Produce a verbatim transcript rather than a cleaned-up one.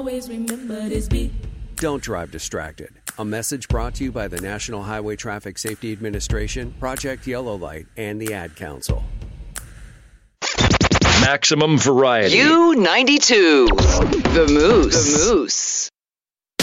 always remember this beat. Don't drive distracted. A message brought to you by the National Highway Traffic Safety Administration, Project Yellow Light, and the Ad Council. Maximum variety. U ninety-two. The Moose. The Moose.